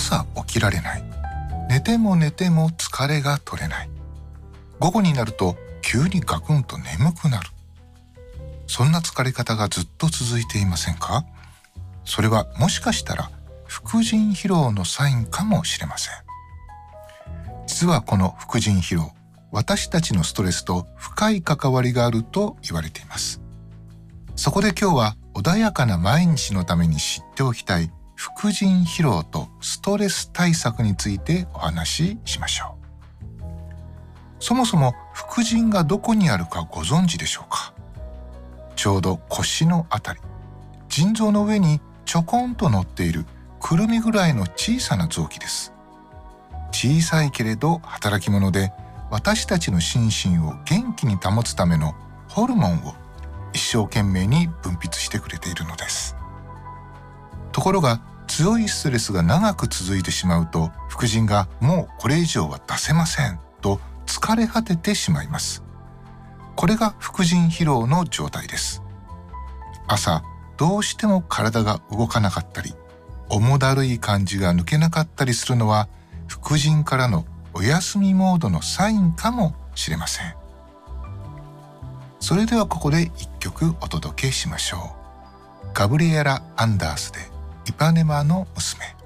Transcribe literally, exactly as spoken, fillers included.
朝起きられない。寝ても寝ても疲れが取れない。午後になると急にガクンと眠くなる。そんな疲れ方がずっと続いていませんか？それはもしかしたら副腎疲労のサインかもしれません。実はこの副腎疲労、私たちのストレスと深い関わりがあると言われています。そこで今日は穏やかな毎日のために知っておきたい副腎疲労とストレス対策についてお話ししましょう。そもそも副腎がどこにあるかご存知でしょうか？ちょうど腰のあたり、腎臓の上にちょこんと乗っているくるみぐらいの小さな臓器です。小さいけれど働き者で、私たちの心身を元気に保つためのホルモンを一生懸命に分泌してくれているのです。ところが強いストレスが長く続いてしまうと、副腎がもうこれ以上は出せませんと疲れ果ててしまいます。これが副腎疲労の状態です。朝どうしても体が動かなかったり、重だるい感じが抜けなかったりするのは、副腎からのお休みモードのサインかもしれません。それではここで一曲お届けしましょう。ガブリエラ・アンダースでイパネマの娘。